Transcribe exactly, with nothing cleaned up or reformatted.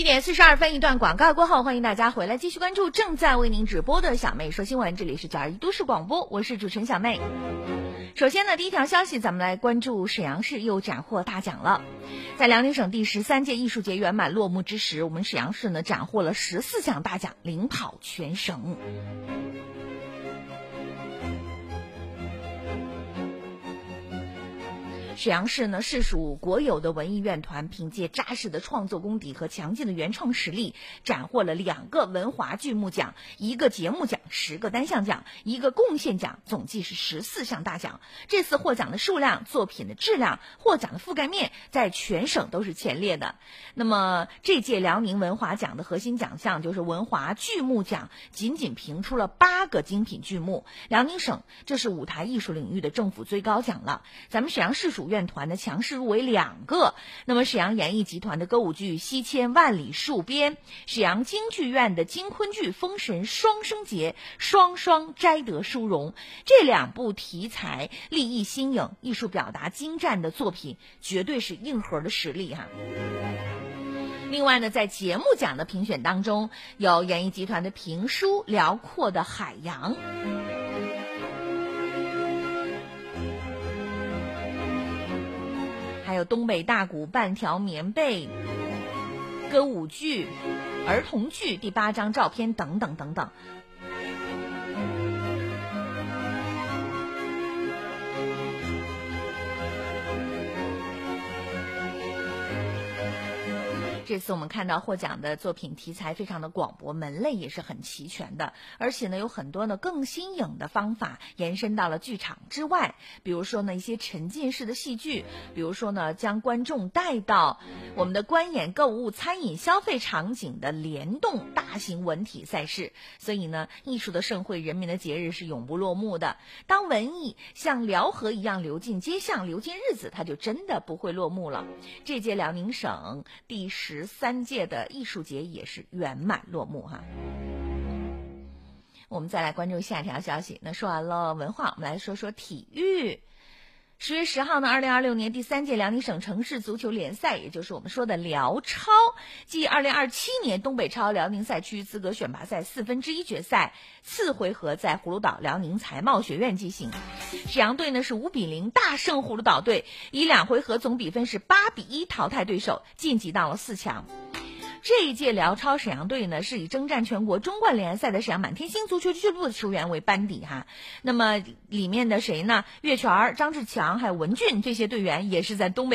七点四十二分，一段广告过后，欢迎大家回来继续关注正在为您直播的小妹说新闻，这里是九二一都市广播，我是主持人小妹。首先呢，第一条消息，咱们来关注沈阳市又斩获大奖了。在辽宁省第十三届艺术节圆满落幕之时，我们沈阳市呢斩获了十四项大奖，领跑全省。沈阳市呢是属国有的文艺院团，凭借扎实的创作功底和强劲的原创实力，斩获了两个文华剧目奖、一个节目奖、十个单项奖、一个贡献奖，总计是十四项大奖。这次获奖的数量、作品的质量、获奖的覆盖面，在全省都是前列的。那么这届辽宁文华奖的核心奖项就是文华剧目奖，仅仅评出了八个精品剧目。辽宁省这是舞台艺术领域的政府最高奖了。咱们沈阳市属院团的强势入围两个，那么沈阳演艺集团的歌舞剧《西迁万里戍边》，沈阳京剧院的京昆剧《封神双生节》双双摘得殊荣。这两部题材立意新颖、艺术表达精湛的作品，绝对是硬核的实力哈。另外呢，在节目奖的评选当中，有演艺集团的评书《辽阔的海洋》，还有东北大鼓半条棉被、歌舞剧、儿童剧第八张照片等等等等。这次我们看到获奖的作品题材非常的广博，门类也是很齐全的，而且呢有很多呢更新颖的方法延伸到了剧场之外，比如说呢一些沉浸式的戏剧，比如说呢将观众带到我们的观演、购物、餐饮、消费场景的联动大型文体赛事。所以呢，艺术的盛会、人民的节日是永不落幕的。当文艺像辽河一样流进街巷、流进日子，它就真的不会落幕了。这届辽宁省第十三届的艺术节也是圆满落幕哈。我们再来关注下一条消息。那说完了文化，我们来说说体育。十月十号呢，二零二六年第三届辽宁省城市足球联赛，也就是我们说的辽超，继二零二七年东北超辽宁赛区资格选拔赛四分之一决赛次回合在葫芦岛辽宁财贸学院进行。沈阳队呢是五比零大胜葫芦岛队，以两回合总比分是八比一淘汰对手，晋级到了四强。这一届辽超沈阳队呢，是以征战全国中冠联赛的沈阳满天星足球俱乐部的球员为班底哈。那么里面的谁呢？岳泉、张志强还有文俊这些队员也是在东北